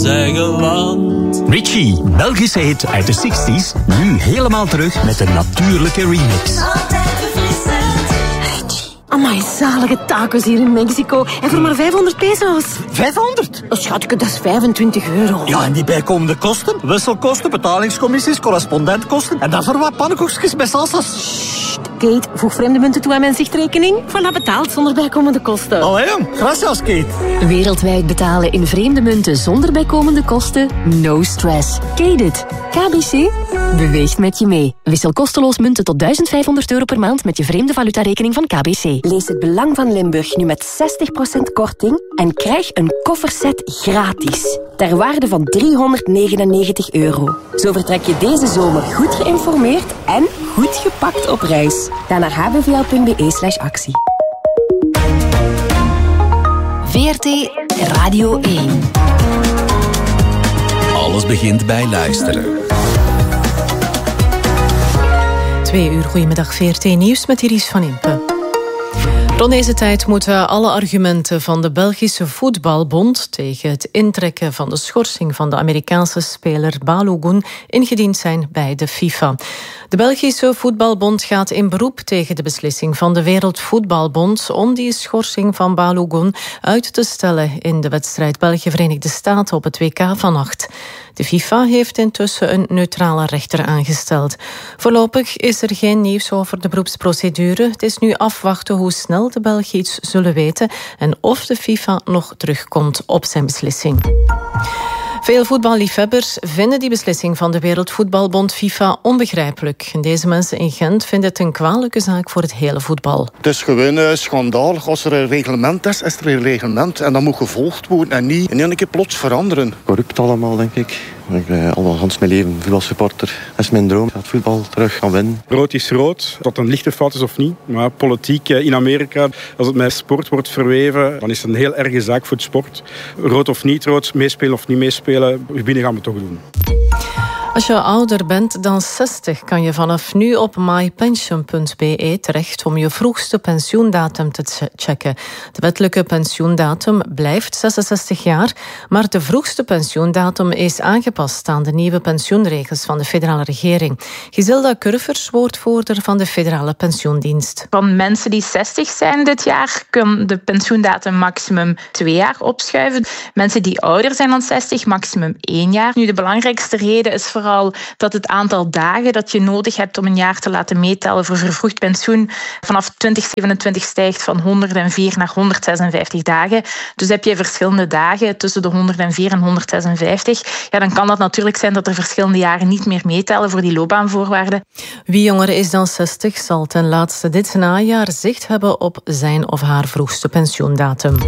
eigen land. Richie, Belgische hit uit de 60s, nu helemaal terug met een natuurlijke remix. Amai, zalige tacos hier in Mexico. En voor maar 500 pesos. 500? Oh, schatje, dat is €25. Ja, en die bijkomende kosten? Wisselkosten, betalingscommissies, correspondentkosten. En dan voor wat pannenkoekjes met salsa's. Sst, Kate, voeg vreemde munten toe aan mijn zichtrekening. Voilà, betaald zonder bijkomende kosten. Allee, gracias, Kate. Wereldwijd betalen in vreemde munten zonder bijkomende kosten? No stress. Kate it. KBC beweegt met je mee. Wissel kosteloos munten tot €1500 per maand met je vreemde valutarekening van KBC. Lees het belang van Limburg nu met 60% korting en krijg een kofferset gratis. Ter waarde van €399. Zo vertrek je deze zomer goed geïnformeerd en goed gepakt op reis. Ga naar hbvl.be/actie. VRT Radio 1. Alles begint bij luisteren. 2 uur, goedemiddag VRT Nieuws met Iris van Impe. Rond deze tijd moeten alle argumenten van de Belgische Voetbalbond tegen het intrekken van de schorsing van de Amerikaanse speler Balogun ingediend zijn bij de FIFA. De Belgische Voetbalbond gaat in beroep tegen de beslissing van de Wereldvoetbalbond om die schorsing van Balogun uit te stellen in de wedstrijd België-Verenigde Staten op het WK vannacht. De FIFA heeft intussen een neutrale rechter aangesteld. Voorlopig is er geen nieuws over de beroepsprocedure. Het is nu afwachten hoe snel de Belgen iets zullen weten en of de FIFA nog terugkomt op zijn beslissing. Veel voetballiefhebbers vinden die beslissing van de Wereldvoetbalbond FIFA onbegrijpelijk. Deze mensen in Gent vinden het een kwalijke zaak voor het hele voetbal. Het is gewoon schandalig. Als er een reglement is, is er een reglement. En dat moet gevolgd worden en niet in één keer plots veranderen. Corrupt allemaal, denk ik. Ik ben al gans mijn leven voetbalsupporter. Dat is mijn droom, dat voetbal terug gaan winnen. Rood is rood, of dat een lichte fout is of niet. Maar politiek in Amerika, als het met sport wordt verweven, dan is het een heel erge zaak voor het sport. Rood of niet rood, meespelen of niet meespelen, binnen gaan we het toch doen. Als je ouder bent dan 60 kan je vanaf nu op mypension.be terecht om je vroegste pensioendatum te checken. De wettelijke pensioendatum blijft 66 jaar, maar de vroegste pensioendatum is aangepast aan de nieuwe pensioenregels van de federale regering. Giselda Curvers, woordvoerder van de Federale Pensioendienst. Van mensen die 60 zijn dit jaar kan de pensioendatum maximum 2 jaar opschuiven. Mensen die ouder zijn dan 60 maximum 1 jaar. Nu, de belangrijkste reden is vooral dat het aantal dagen dat je nodig hebt om een jaar te laten meetellen voor vervroegd pensioen vanaf 2027 stijgt van 104 naar 156 dagen. Dus heb je verschillende dagen tussen de 104 en 156. Ja, dan kan dat natuurlijk zijn dat er verschillende jaren niet meer meetellen voor die loopbaanvoorwaarden. Wie jonger is dan 60 zal ten laatste dit najaar zicht hebben op zijn of haar vroegste pensioendatum.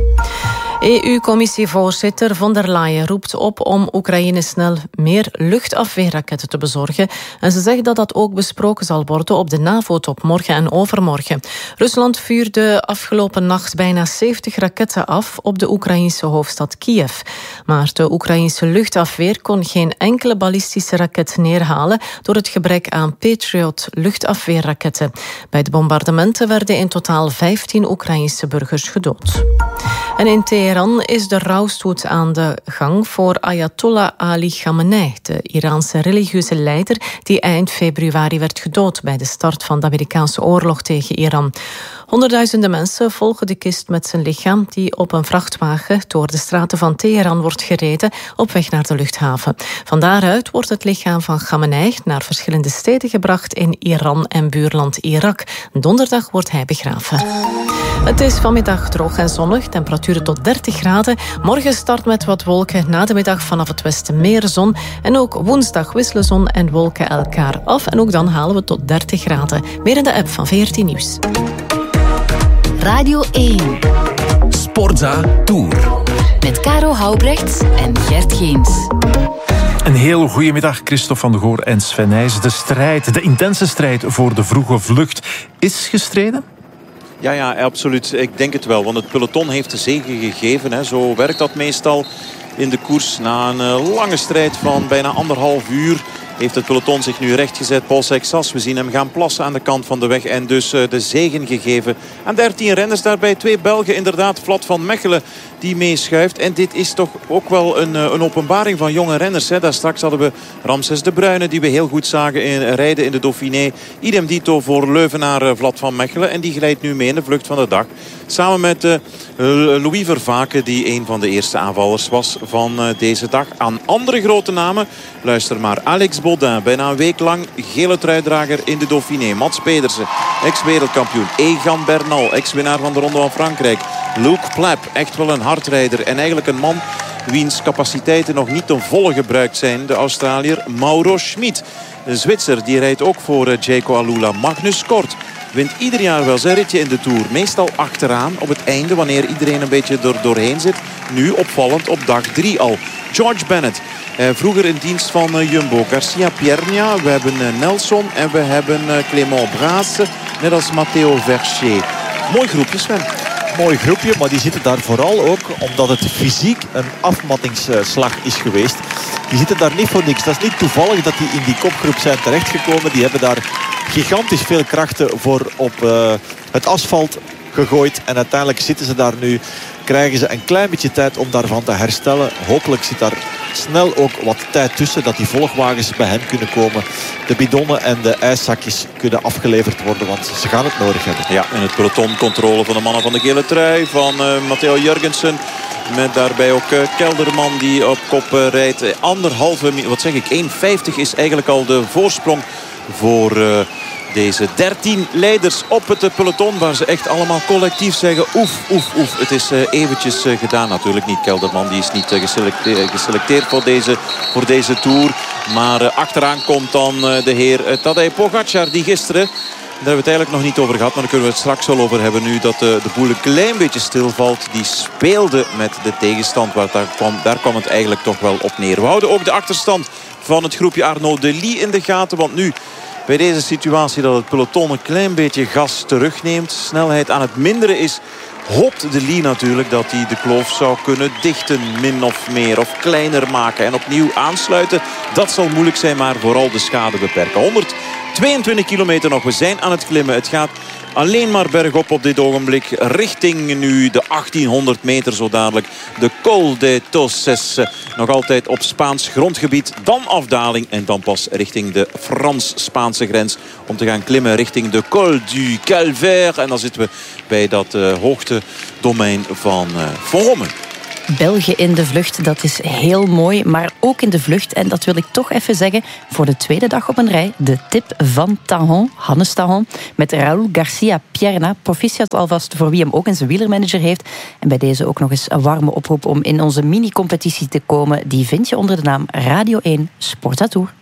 EU-commissievoorzitter von der Leyen roept op om Oekraïne snel meer luchtafweerraketten te bezorgen. En ze zegt dat dat ook besproken zal worden op de NAVO-top morgen en overmorgen. Rusland vuurde afgelopen nacht bijna 70 raketten af op de Oekraïnse hoofdstad Kiev. Maar de Oekraïnse luchtafweer kon geen enkele ballistische raket neerhalen door het gebrek aan Patriot luchtafweerraketten. Bij de bombardementen werden in totaal 15 Oekraïnse burgers gedood. En in Teheran is de rouwstoet aan de gang voor Ayatollah Ali Khamenei, de Iraanse religieuze leider die eind februari werd gedood bij de start van de Amerikaanse oorlog tegen Iran. Honderdduizenden mensen volgen de kist met zijn lichaam die op een vrachtwagen door de straten van Teheran wordt gereden op weg naar de luchthaven. Van daaruit wordt het lichaam van Khamenei naar verschillende steden gebracht in Iran en buurland Irak. Donderdag wordt hij begraven. Het is vanmiddag droog en zonnig, temperaturen tot 30 graden. Morgen start met wat wolken, na de middag vanaf het westen meer zon. En ook woensdag wisselen zon en wolken elkaar af. En ook dan halen we tot 30 graden. Meer in de app van VRT Nieuws. Radio 1. Sportza Tour. Met Caro Houbrechts en Gert Geens. Een heel goedemiddag, Christophe van de Goor en Sven Nijs. De intense strijd voor de vroege vlucht is gestreden? Ja, absoluut. Ik denk het wel. Want het peloton heeft de zege gegeven. Hè. Zo werkt dat meestal in de koers. Na een lange strijd van bijna 1,5 uur heeft het peloton zich nu rechtgezet. Paul Seixas, we zien hem gaan plassen aan de kant van de weg. En dus de zegen gegeven aan 13 renners. Daarbij 2 Belgen, inderdaad. Vlad van Mechelen die meeschuift. En dit is toch ook wel een openbaring van jonge renners. Hè. Daar straks hadden we Ramses de Bruyne, die we heel goed zagen rijden in de Dauphiné. Idem dito voor Leuvenaar Vlad van Mechelen. En die glijdt nu mee in de vlucht van de dag. Samen met Louis Vervaken, die een van de eerste aanvallers was van deze dag. Aan andere grote namen, luister maar. Alex Baudin, bijna een week lang gele truidrager in de Dauphiné. Mats Pedersen, ex-wereldkampioen. Egan Bernal, ex-winnaar van de Ronde van Frankrijk. Luke Plapp, echt wel een hardrijder. En eigenlijk een man wiens capaciteiten nog niet ten volle gebruikt zijn. De Australiër Mauro Schmid. De Zwitser, die rijdt ook voor Jayco Alula. Magnus Kort wint ieder jaar wel zijn ritje in de Tour. Meestal achteraan op het einde, wanneer iedereen een beetje doorheen zit. Nu opvallend op dag 3 al. George Bennett, vroeger in dienst van Jumbo. Garcia Pierna, we hebben Nelson en we hebben Clément Brasse. Net als Matteo Vercher. Mooi groepje, Sven. Mooi groepje, maar die zitten daar vooral ook omdat het fysiek een afmattingsslag is geweest. Die zitten daar niet voor niks. Dat is niet toevallig dat die in die kopgroep zijn terechtgekomen. Die hebben daar gigantisch veel krachten voor op het asfalt gegooid. En uiteindelijk zitten ze daar nu. Krijgen ze een klein beetje tijd om daarvan te herstellen. Hopelijk zit daar snel ook wat tijd tussen. Dat die volgwagens bij hen kunnen komen. De bidonnen en de ijszakjes kunnen afgeleverd worden. Want ze gaan het nodig hebben. Ja, en het peloton controle van de mannen van de gele trui. Van Matteo Jurgensen. Met daarbij ook Kelderman die op kop rijdt. 1,50 is eigenlijk al de voorsprong voor deze 13 leiders op het peloton. Waar ze echt allemaal collectief zeggen oef, oef, oef. Het is eventjes gedaan. Natuurlijk niet Kelderman. Die is niet geselecteerd voor deze Tour. Maar achteraan komt dan de heer Tadej Pogacar. Die gisteren, daar hebben we het eigenlijk nog niet over gehad. Maar daar kunnen we het straks wel over hebben. Nu dat de boel een klein beetje stilvalt. Die speelde met de tegenstand. Daar kwam het eigenlijk toch wel op neer. We houden ook de achterstand van het groepje Arnaud Delis in de gaten. Want nu, bij deze situatie dat het peloton een klein beetje gas terugneemt. Snelheid aan het minderen is. Hoopt Delis natuurlijk dat hij de kloof zou kunnen dichten. Min of meer of kleiner maken. En opnieuw aansluiten. Dat zal moeilijk zijn, maar vooral de schade beperken. 122 kilometer nog. We zijn aan het klimmen. Het gaat alleen maar bergop op dit ogenblik. Richting nu de 1800 meter zo dadelijk. De Col de Toses. Nog altijd op Spaans grondgebied. Dan afdaling en dan pas richting de Frans-Spaanse grens. Om te gaan klimmen richting de Col du Calvaire. En dan zitten we bij dat hoogtedomein van Rommen. België in de vlucht, dat is heel mooi. Maar ook in de vlucht, en dat wil ik toch even zeggen, voor de tweede dag op een rij, de tip van Tahon, Hannes Tahon, met Raúl Garcia Pierna. Proficiat alvast voor wie hem ook in zijn wielermanager heeft. En bij deze ook nog eens een warme oproep om in onze mini-competitie te komen. Die vind je onder de naam Radio 1 Sportza Tour.